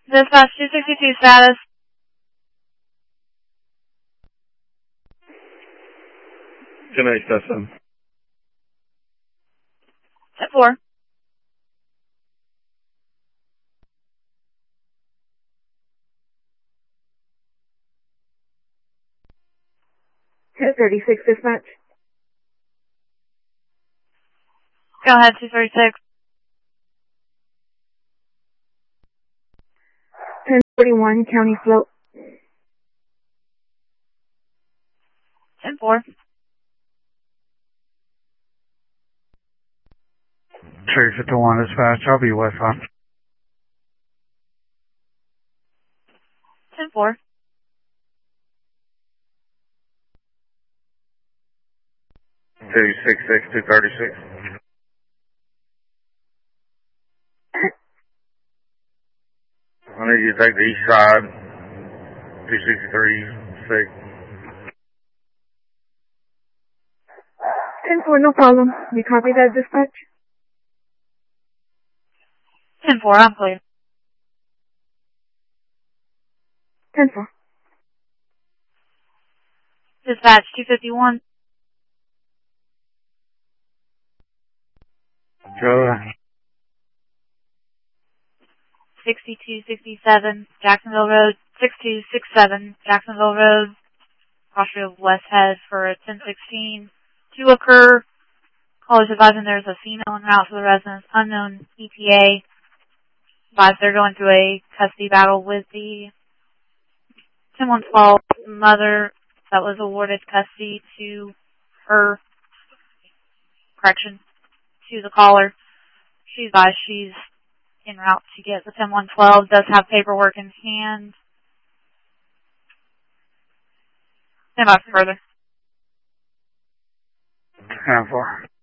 Dispatch 262 status. Can I test them? 10-4. Ten 36 dispatch. Go ahead, 236. 1041 county float. 10-4. 351 dispatch, I'll be westbound. 10-4. 266-236. I need you to take the east side. 263-6. 10-4, no problem. We copy that dispatch. 10-4, I'm clear. 10-4. Dispatch 251. Go 6267 Jacksonville Road. 6267 Jacksonville Road. Crossroad West Head for a 1016. To occur. Callers advising there's a female en route to the residence. Unknown ETA. Advised they're going through a custody battle with the 10112 mother that was awarded custody to her, to the caller. She's advised she's en route to get the 10112, does have paperwork in hand. Stand by for further. 10-4.